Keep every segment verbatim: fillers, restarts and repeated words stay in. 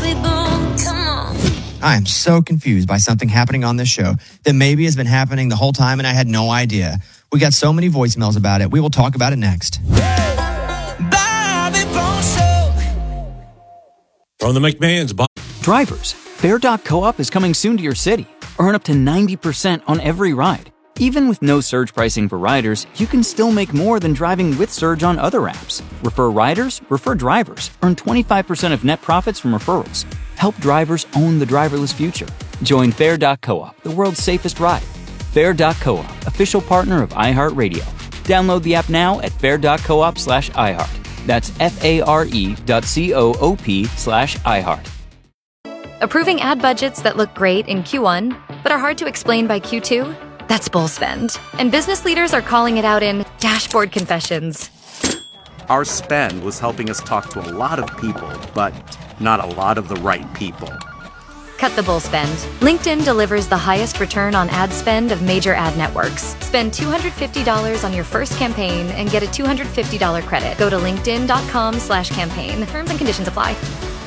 Bobby Bones. Come on. I am so confused by something happening on this show that maybe has been happening the whole time and I had no idea. We got so many voicemails about it. We will talk about it next. Bobby Bones Show. From the McMahons. Bob- Drivers, Fair dot coop is coming soon to your city. Earn up to ninety percent on every ride. Even with no surge pricing for riders, you can still make more than driving with Surge on other apps. Refer riders, refer drivers. Earn twenty-five percent of net profits from referrals. Help drivers own the driverless future. Join Fair dot coop, the world's safest ride. Fair dot coop, official partner of iHeartRadio. Download the app now at fair dot coop slash iHeart. That's F-A-R-E dot C-O-O-P slash iHeart. Approving ad budgets that look great in Q one, but are hard to explain by Q two? That's bull spend. And business leaders are calling it out in dashboard confessions. Our spend was helping us talk to a lot of people, but not a lot of the right people. Cut the bull spend. LinkedIn delivers the highest return on ad spend of major ad networks. Spend two hundred fifty dollars on your first campaign and get a two hundred fifty dollars credit. Go to linkedin.com slash campaign. Terms and conditions apply.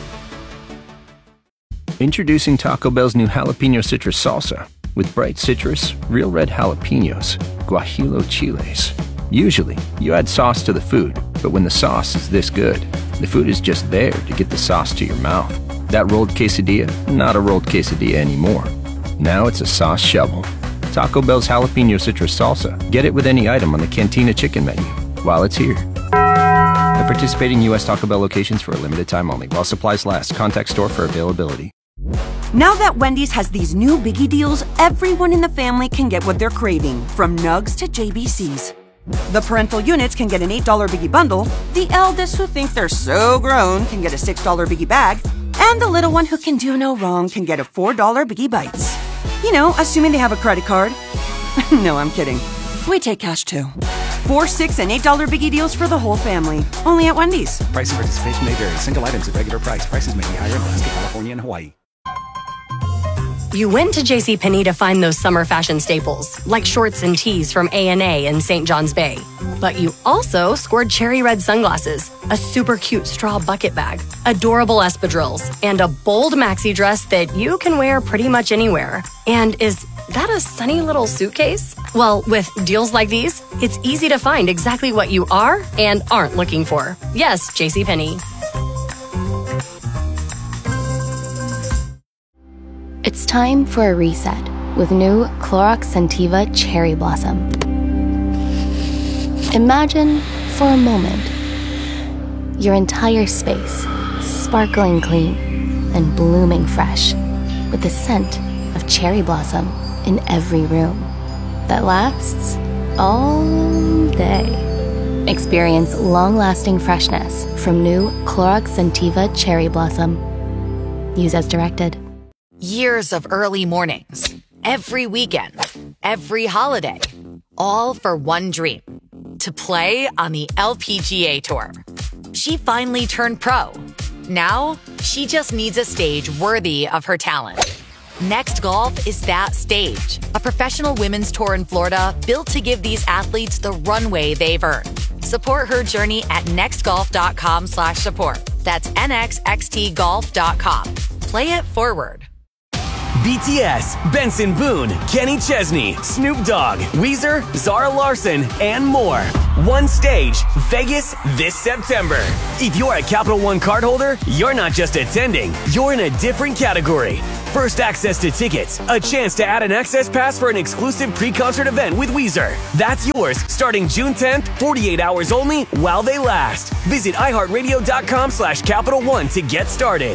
Introducing Taco Bell's new Jalapeno Citrus Salsa. With bright citrus, real red jalapenos, guajillo chiles. Usually, you add sauce to the food, but when the sauce is this good, the food is just there to get the sauce to your mouth. That rolled quesadilla, not a rolled quesadilla anymore. Now it's a sauce shovel. Taco Bell's Jalapeno Citrus Salsa. Get it with any item on the Cantina Chicken menu while it's here. At participating U S Taco Bell locations for a limited time only. While supplies last. Contact store for availability. Now that Wendy's has these new biggie deals, everyone in the family can get what they're craving, from nugs to J B Cs. The parental units can get an eight dollar biggie bundle, the eldest who think they're so grown can get a six dollar biggie bag, and the little one who can do no wrong can get a four dollar biggie bites. You know, assuming they have a credit card. No, I'm kidding. We take cash too. Four, six, and eight dollar biggie deals for the whole family. Only at Wendy's. Price and participation may vary. Single items at regular price. Prices may be higher in Alaska, California, and Hawaii. You went to JCPenney to find those summer fashion staples, like shorts and tees from A and A in Saint John's Bay. But you also scored cherry red sunglasses, a super cute straw bucket bag, adorable espadrilles, and a bold maxi dress that you can wear pretty much anywhere. And is that a sunny little suitcase? Well, with deals like these, it's easy to find exactly what you are and aren't looking for. Yes, JCPenney. It's time for a reset with new Clorox Scentiva Cherry Blossom. Imagine, for a moment, your entire space sparkling clean and blooming fresh with the scent of cherry blossom in every room that lasts all day. Experience long-lasting freshness from new Clorox Scentiva Cherry Blossom. Use as directed. Years of early mornings, every weekend, every holiday, all for one dream, to play on the L P G A Tour. She finally turned pro. Now, she just needs a stage worthy of her talent. Next Golf is that stage, a professional women's tour in Florida built to give these athletes the runway they've earned. Support her journey at nextgolf.com slash support. That's N X X T golf dot com. Play it forward. B T S, Benson Boone, Kenny Chesney, Snoop Dogg, Weezer, Zara Larson, and more. One stage, Vegas this September. If you're a Capital One cardholder, you're not just attending, you're in a different category. First access to tickets, a chance to add an access pass for an exclusive pre-concert event with Weezer. That's yours starting June tenth, forty-eight hours only while they last. Visit iHeartRadio.com slash Capital One to get started.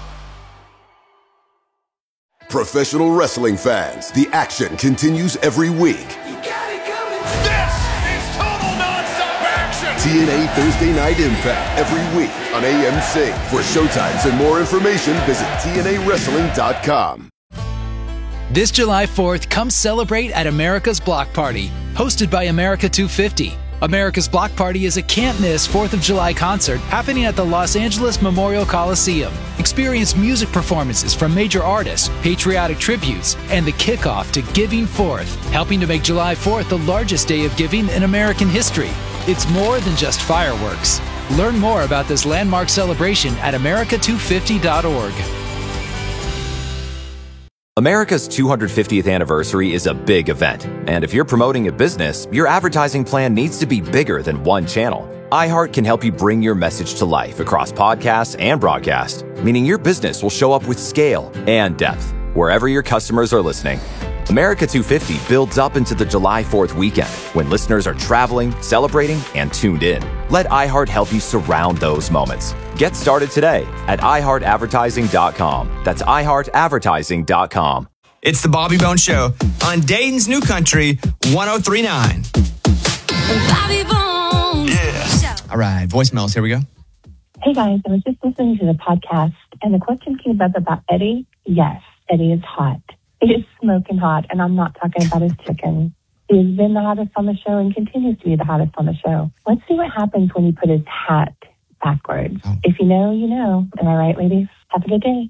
Professional wrestling fans, the action continues every week. You got it coming. This is total nonstop action. T N A Thursday Night Impact every week on A M C. For showtimes and more information, visit T N A wrestling dot com. This July fourth, come celebrate at America's Block Party, hosted by America two fifty. America's Block Party is a can't-miss fourth of July concert happening at the Los Angeles Memorial Coliseum. Experience music performances from major artists, patriotic tributes, and the kickoff to Giving Fourth, helping to make July fourth the largest day of giving in American history. It's more than just fireworks. Learn more about this landmark celebration at America two fifty dot org. America's two hundred fiftieth anniversary is a big event, and if you're promoting a business, your advertising plan needs to be bigger than one channel. iHeart can help you bring your message to life across podcasts and broadcast, meaning your business will show up with scale and depth wherever your customers are listening. America two fifty builds up into the July fourth weekend when listeners are traveling, celebrating, and tuned in. Let iHeart help you surround those moments. Get started today at i heart advertising dot com. That's i heart advertising dot com. It's the Bobby Bones Show on Dayton's New Country one oh three point nine. Bobby Bones. Yeah. All right, voicemails. Here we go. Hey guys, I was just listening to the podcast and the question came up about Eddie. Yes, Eddie is hot. He is smoking hot, and I'm not talking about his chicken. He has been the hottest on the show and continues to be the hottest on the show. Let's see what happens when he put his hat backwards. Oh. If you know, you know. Am I right, ladies? Have a good day.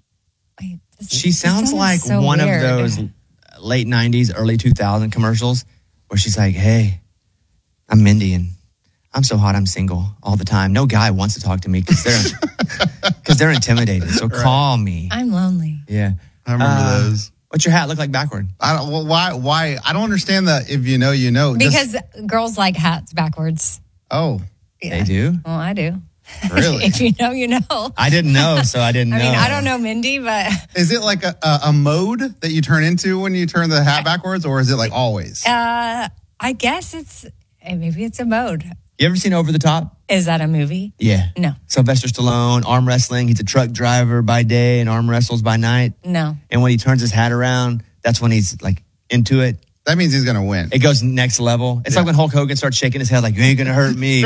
She sounds like so one weird. of those late nineties, early two thousand commercials where she's like, hey, I'm Mindy and I'm so hot I'm single all the time. No guy wants to talk to me because they're, cause they're intimidated. So Right. call me. I'm lonely. Yeah. I remember Uh, those. What's your hat look like backward? I don't. Well, why? Why? I don't understand that. If you know, you know. Just- Because girls like hats backwards. oh, they do. Well, I do. Really? If you know, you know. I didn't know, so I didn't I know. mean, I don't know Mindy, but Is it like a, a, a mode that you turn into when you turn the hat backwards, or is it like always? uh, I guess it's eh, maybe it's a mode. You ever seen Over the Top? Is that a movie? Yeah. No. Sylvester Stallone, arm wrestling. He's a truck driver by day and arm wrestles by night. No. And when he turns his hat around, that's when he's like into it. That means he's going to win. It goes next level. It's Yeah. like when Hulk Hogan starts shaking his head like, you ain't going to hurt me.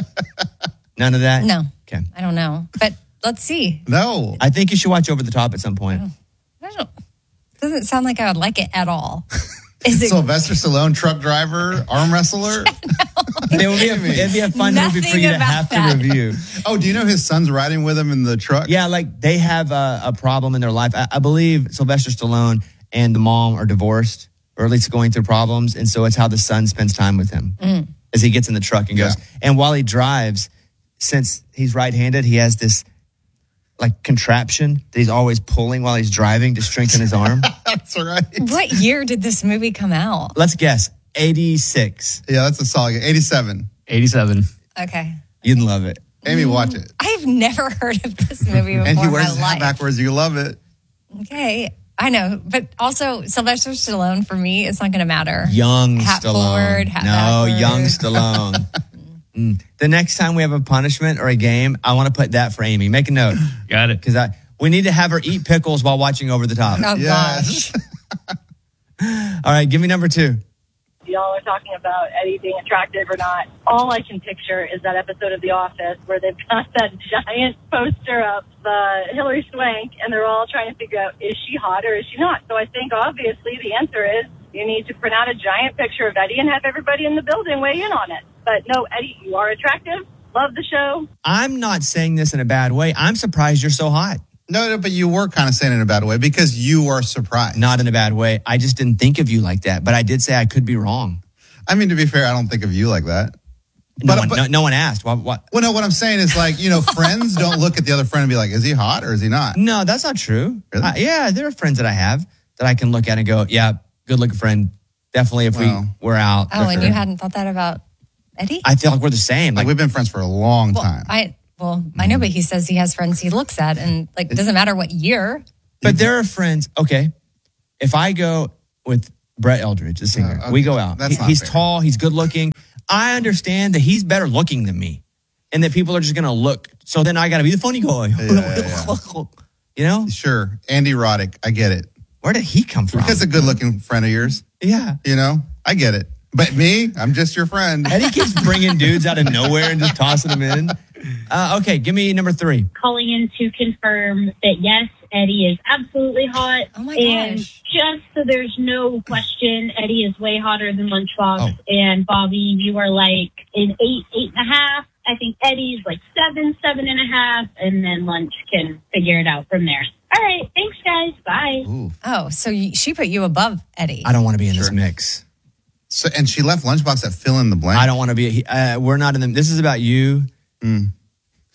None of that? No. Okay. I don't know, but let's see. No. I think you should watch Over the Top at some point. I don't. Doesn't sound like I would like it at all. Is it? Sylvester Stallone, truck driver, arm wrestler. It would be a, it'd be a fun movie for Nothing you to about have that. to review. Oh, do you know his son's riding with him in the truck? Yeah, like they have a, a problem in their life. I, I believe Sylvester Stallone and the mom are divorced, or at least going through problems. And so it's how the son spends time with him Mm. as he gets in the truck and goes. And while he drives, since he's right-handed, he has this like contraption that he's always pulling while he's driving to strengthen his arm. That's right. What year did this movie come out? Let's guess. eighty-six. Yeah, that's a solid. eighty-seven. eighty-seven. Okay. You'd love it. Amy, watch it. I've never heard of this movie before And he in wears my his hat life. backwards. You love it. Okay. I know, but also Sylvester Stallone for me, it's not going to matter. Young hat Stallone. forward, hat no, backward. young Stallone. Mm. The next time we have a punishment or a game, I want to put that for Amy. Make a note. Got it. Because I we need to have her eat pickles while watching Over the Top. Oh gosh. All right, give me number two. Y'all are talking about Eddie being attractive or not. All I can picture is that episode of The Office where they've got that giant poster up, uh, Hillary Swank, and they're all trying to figure out, is she hot or is she not? So I think obviously the answer is you need to print out a giant picture of Eddie and have everybody in the building weigh in on it. But no, Eddie, you are attractive. Love the show. I'm not saying this in a bad way. I'm surprised you're so hot. No, no, but you were kind of saying it in a bad way because you were surprised. Not in a bad way. I just didn't think of you like that. But I did say I could be wrong. I mean, to be fair, I don't think of you like that. No, But- one, but- no, no one asked. What, what? Well, no, what I'm saying is like, you know, friends don't look at the other friend and be like, is he hot or is he not? No, that's not true. Really? Uh, yeah, there are friends that I have that I can look at and go, yeah, good looking friend. Definitely if Well. we were out. Oh, and for- you hadn't thought that about Eddie? I feel like we're the same. Like Like, we've been friends for a long well, time. I well, I know, but he says he has friends he looks at, and like it doesn't matter what year. but there are friends. Okay, if I go with Brett Eldridge, the singer, Uh, okay. we go out. That's He- not he's fair. tall. He's good looking. I understand that he's better looking than me, and that people are just gonna look. So then I got to be the funny guy. yeah, You know, Sure. Andy Roddick. I get it. where did he come from? Because a good looking friend of yours. Yeah. You know, I get it. But me, I'm just your friend. Eddie keeps bringing dudes out of nowhere and just tossing them in. Uh, okay, give me number three. Calling in to confirm that yes, Eddie is absolutely hot. Oh my and gosh. just so there's no question, Eddie is way hotter than Lunchbox. Oh. And Bobby, you are like an eight, eight and a half. I think Eddie's like seven, seven and a half, and then Lunch can figure it out from there. All right, thanks guys. Bye. Ooh. Oh, so you, she put you above Eddie. I don't want to be in this Sure. mix. So, and she left Lunchbox at fill in the blank. I don't want to be. Uh, we're not in the. This is about you. Mm.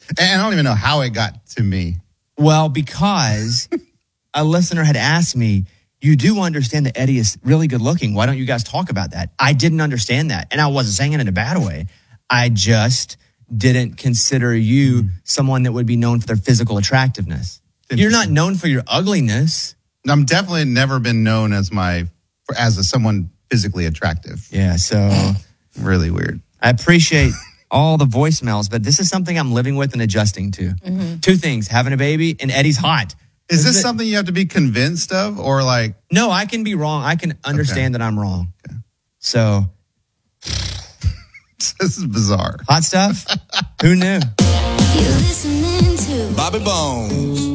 And I don't even know how it got to me. Well, because a listener had asked me, you do understand that Eddie is really good looking. Why don't you guys talk about that? I didn't understand that. And I wasn't saying it in a bad way. I just didn't consider you mm. someone that would be known for their physical attractiveness. You're not known for your ugliness. I'm definitely never been known as my as a someone physically attractive. Yeah, so really weird. I appreciate all the voicemails, but this is something I'm living with and adjusting to. Mm-hmm. Two things, having a baby and Eddie's hot. Is this something you have to be convinced of or like? No, I can be wrong. I can understand okay. that I'm wrong. Okay. So. This is bizarre. Hot stuff? Who knew? You're listening to Bobby Bones.